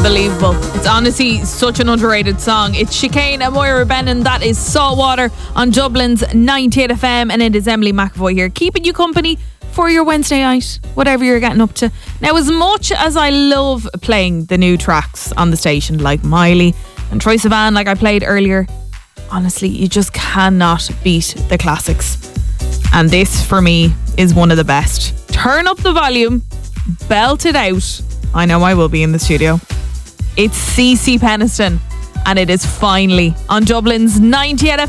unbelievable. It's honestly such an underrated song. It's Chicane and Moira Bennon. That is Saltwater on Dublin's 98 FM, and it is Emily McAvoy here, keeping you company for your Wednesday night, whatever you're getting up to. Now, as much as I love playing the new tracks on the station, like Miley and Troye Sivan, like I played earlier, honestly, you just cannot beat the classics. And this, for me, is one of the best. Turn up the volume, belt it out. I know I will be in the studio. It's CeCe Peniston, and it is finally on Dublin's 98 FM.